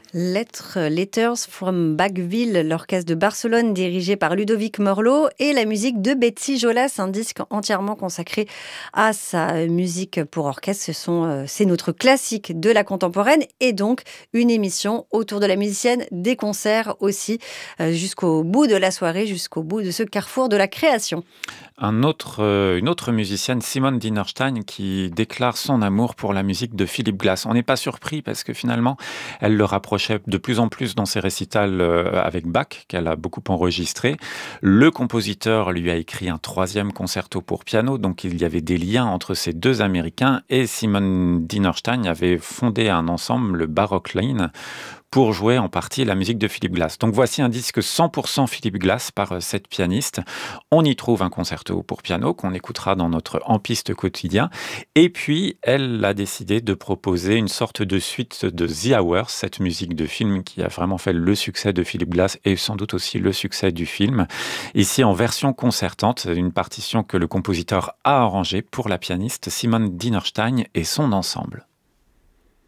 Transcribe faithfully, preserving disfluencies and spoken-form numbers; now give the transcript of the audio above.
Lettres, Letters from Backville, l'orchestre de Barcelone dirigé par Ludovic Morlot et la musique de Betsy Jolas, un disque entièrement consacré à sa musique pour orchestre. Ce sont, euh, c'est notre classique de la contemporaine et donc une émission autour de la musicienne, des concerts aussi, euh, jusqu'au bout de la soirée, jusqu'au bout de ce carrefour de la création. Un autre, euh, une autre musicienne, Simone Dinerstein, qui déclare son amour pour la musique de Philip Glass. On n'est pas surpris parce que finalement, elle le rapprochait de plus en plus dans ses récitals euh, avec Bach, qu'elle a beaucoup enregistré. Le compositeur lui a écrit un troisième concerto pour piano, donc il y avait des liens entre ces deux Américains, et Simone Dinerstein avait fondé un ensemble, le Baroque Line, pour jouer en partie la musique de Philip Glass. Donc voici un disque cent pour cent Philip Glass par euh, cette pianiste. On y trouve un concerto pour piano qu'on écoutera dans notre En Piste quotidien. Et puis, elle a décidé de proposer une sorte de suite de The Hours, cette musique de film qui a vraiment fait le succès de Philip Glass et sans doute aussi le succès du film. Ici en version concertante, une partition que le compositeur a arrangée pour la pianiste Simone Dinerstein et son ensemble.